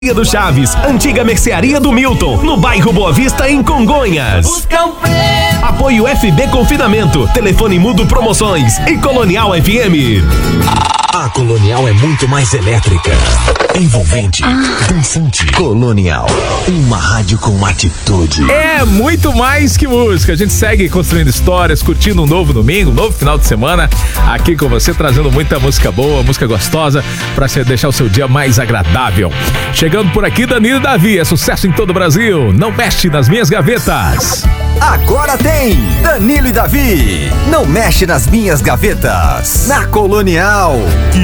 do Chaves, antiga mercearia do Milton, no bairro Boa Vista, em Congonhas. Apoio FB Confinamento, Telefone Mudo Promoções e Colonial FM. A Colonial é muito mais elétrica, envolvente, dançante. Colonial, uma rádio com atitude. É muito mais que música. A gente segue construindo histórias, curtindo um novo domingo, um novo final de semana, aqui com você, trazendo muita música boa, música gostosa, pra deixar o seu dia mais agradável. Chegando por aqui, Danilo e Davi, é sucesso em todo o Brasil. Não mexe nas minhas gavetas. Agora tem Danilo e Davi, não mexe nas minhas gavetas, na Colonial.